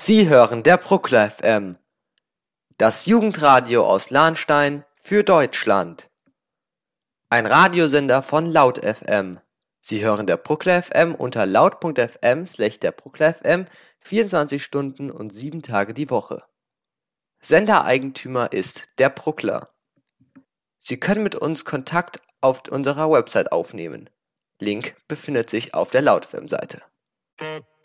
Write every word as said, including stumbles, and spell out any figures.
Sie hören der Bruckler F M, das Jugendradio aus Lahnstein für Deutschland. Ein Radiosender von Laut F M. Sie hören der Bruckler F M unter laut punkt f m slash der Bruckler F M vierundzwanzig Stunden und sieben Tage die Woche. Sendereigentümer ist der Bruckler. Sie können mit uns Kontakt auf unserer Website aufnehmen. Link befindet sich auf der Laut F M Seite.